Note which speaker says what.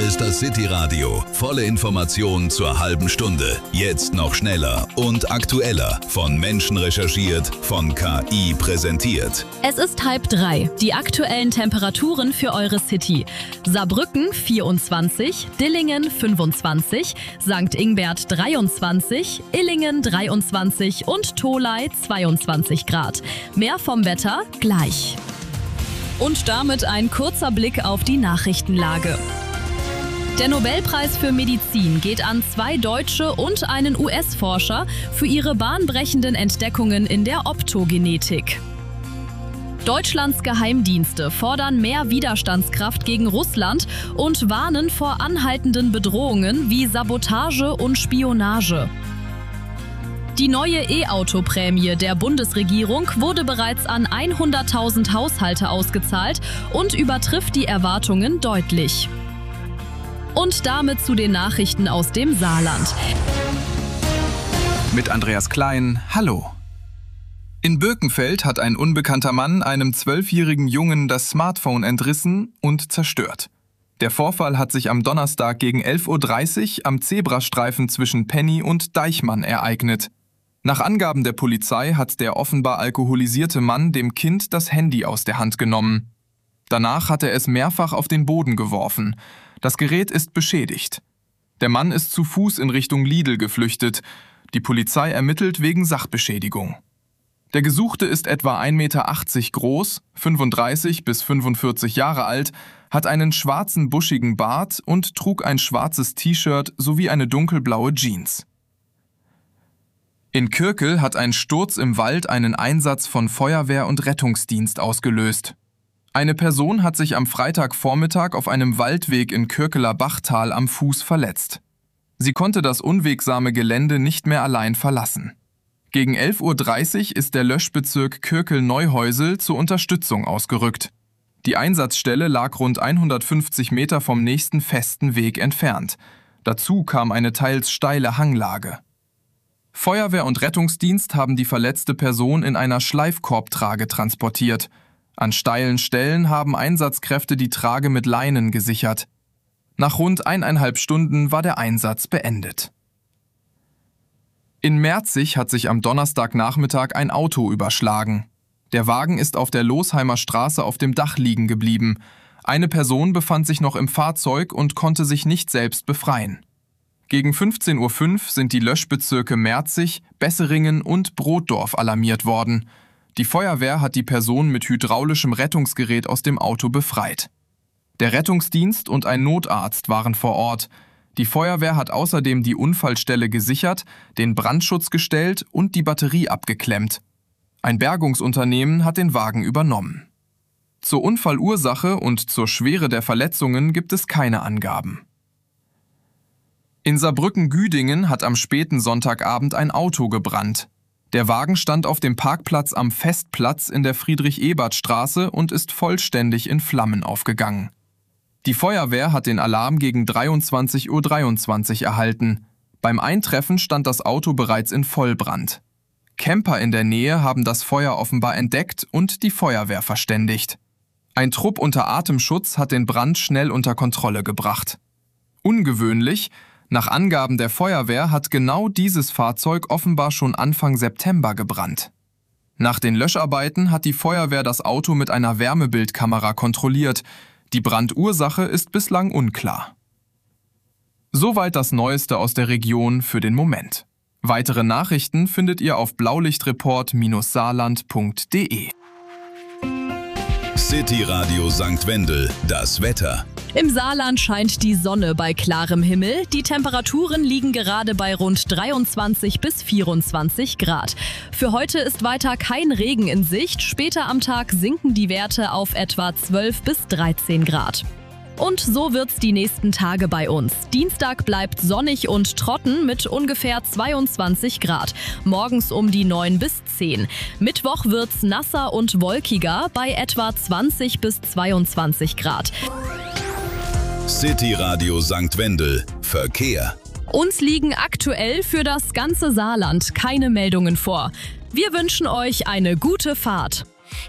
Speaker 1: ist das City Radio. Volle Informationen zur halben Stunde. Jetzt noch schneller und aktueller. Von Menschen recherchiert, von KI präsentiert.
Speaker 2: Es ist 2:30. Die aktuellen Temperaturen für eure City. Saarbrücken 24, Dillingen 25, St. Ingbert 23, Illingen 23 und Tholey 22 Grad. Mehr vom Wetter gleich. Und damit ein kurzer Blick auf die Nachrichtenlage. Der Nobelpreis für Medizin geht an 2 deutsche und einen US-Forscher für ihre bahnbrechenden Entdeckungen in der Optogenetik. Deutschlands Geheimdienste fordern mehr Widerstandskraft gegen Russland und warnen vor anhaltenden Bedrohungen wie Sabotage und Spionage. Die neue E-Auto-Prämie der Bundesregierung wurde bereits an 100.000 Haushalte ausgezahlt und übertrifft die Erwartungen deutlich. Und damit zu den Nachrichten aus dem Saarland.
Speaker 3: Mit Andreas Klein, hallo. In Birkenfeld hat ein unbekannter Mann einem 12-jährigen Jungen das Smartphone entrissen und zerstört. Der Vorfall hat sich am Donnerstag gegen 11:30 Uhr am Zebrastreifen zwischen Penny und Deichmann ereignet. Nach Angaben der Polizei hat der offenbar alkoholisierte Mann dem Kind das Handy aus der Hand genommen. Danach hat er es mehrfach auf den Boden geworfen. Das Gerät ist beschädigt. Der Mann ist zu Fuß in Richtung Lidl geflüchtet. Die Polizei ermittelt wegen Sachbeschädigung. Der Gesuchte ist etwa 1,80 Meter groß, 35 bis 45 Jahre alt, hat einen schwarzen buschigen Bart und trug ein schwarzes T-Shirt sowie eine dunkelblaue Jeans. In Kürkel hat ein Sturz im Wald einen Einsatz von Feuerwehr und Rettungsdienst ausgelöst. Eine Person hat sich am Freitagvormittag auf einem Waldweg in Kürkeler Bachtal am Fuß verletzt. Sie konnte das unwegsame Gelände nicht mehr allein verlassen. Gegen 11:30 Uhr ist der Löschbezirk Kürkel-Neuhäusel zur Unterstützung ausgerückt. Die Einsatzstelle lag rund 150 Meter vom nächsten festen Weg entfernt. Dazu kam eine teils steile Hanglage. Feuerwehr und Rettungsdienst haben die verletzte Person in einer Schleifkorbtrage transportiert. An steilen Stellen haben Einsatzkräfte die Trage mit Leinen gesichert. Nach rund 1,5 Stunden war der Einsatz beendet. In Merzig hat sich am Donnerstagnachmittag ein Auto überschlagen. Der Wagen ist auf der Losheimer Straße auf dem Dach liegen geblieben. Eine Person befand sich noch im Fahrzeug und konnte sich nicht selbst befreien. Gegen 15:05 Uhr sind die Löschbezirke Merzig, Besseringen und Brotdorf alarmiert worden. Die Feuerwehr hat die Person mit hydraulischem Rettungsgerät aus dem Auto befreit. Der Rettungsdienst und ein Notarzt waren vor Ort. Die Feuerwehr hat außerdem die Unfallstelle gesichert, den Brandschutz gestellt und die Batterie abgeklemmt. Ein Bergungsunternehmen hat den Wagen übernommen. Zur Unfallursache und zur Schwere der Verletzungen gibt es keine Angaben. In Saarbrücken-Güdingen hat am späten Sonntagabend ein Auto gebrannt. Der Wagen stand auf dem Parkplatz am Festplatz in der Friedrich-Ebert-Straße und ist vollständig in Flammen aufgegangen. Die Feuerwehr hat den Alarm gegen 23:23 Uhr erhalten. Beim Eintreffen stand das Auto bereits in Vollbrand. Camper in der Nähe haben das Feuer offenbar entdeckt und die Feuerwehr verständigt. Ein Trupp unter Atemschutz hat den Brand schnell unter Kontrolle gebracht. Ungewöhnlich: Nach Angaben der Feuerwehr hat genau dieses Fahrzeug offenbar schon Anfang September gebrannt. Nach den Löscharbeiten hat die Feuerwehr das Auto mit einer Wärmebildkamera kontrolliert. Die Brandursache ist bislang unklar. Soweit das Neueste aus der Region für den Moment. Weitere Nachrichten findet ihr auf blaulichtreport-saarland.de.
Speaker 1: City Radio St. Wendel, das Wetter.
Speaker 2: Im Saarland scheint die Sonne bei klarem Himmel. Die Temperaturen liegen gerade bei rund 23 bis 24 Grad. Für heute ist weiter kein Regen in Sicht. Später am Tag sinken die Werte auf etwa 12 bis 13 Grad. Und so wird's die nächsten Tage bei uns. Dienstag bleibt sonnig und trocken mit ungefähr 22 Grad. Morgens um die 9 bis 10. Mittwoch wird's nasser und wolkiger bei etwa 20 bis 22 Grad.
Speaker 1: City Radio St. Wendel. Verkehr.
Speaker 2: Uns liegen aktuell für das ganze Saarland keine Meldungen vor. Wir wünschen euch eine gute Fahrt.